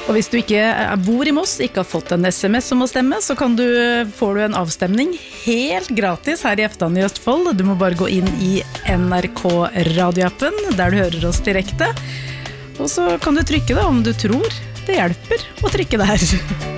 Og hvis du ikke bor i Moss, ikke har fått en SMS om å stemme, så får du en avstemning helt gratis her i Eftan i Østfold. Du må bare gå inn i NRK radioappen, der du hører oss direkte. Og så kan du trykke da om du tror det hjelper å trykke der.